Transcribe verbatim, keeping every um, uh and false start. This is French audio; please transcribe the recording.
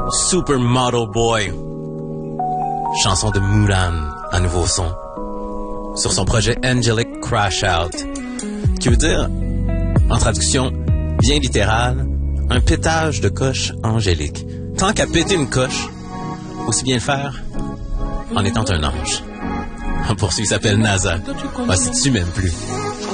Supermodel Boy. Chanson de Mulan, à nouveau son. Sur son projet Angelic Crash Out. Qui veut dire, en traduction bien littérale, un pétage de coche angélique. Tant qu'à péter une coche, aussi bien le faire en étant un ange. Un poursuivant s'appelle NASA. Ah, si tu m'aimes plus.